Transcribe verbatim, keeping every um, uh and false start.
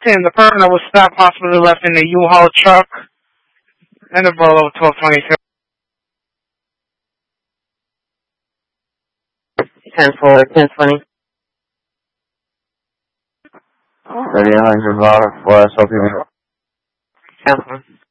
ten, the person that was stopped possibly left in the U-Haul truck and the Bolo twelve twenty-two. ten four, ten twenty. thirty-nine hundred dollars for S O P. ten four.